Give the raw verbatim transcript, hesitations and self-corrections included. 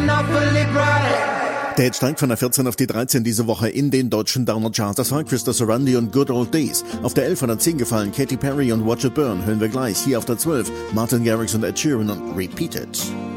awfully bright. Der Hit steigt von der vierzehn auf die dreizehn diese Woche in den deutschen Downer-Charts. Das war Krista Sorandi und Good Old Days. Auf der elf von der zehn gefallen Katy Perry und Watch It Burn. Hören wir gleich. Hier auf der zwölf Martin Garrix und Ed Sheeran und Repeat It.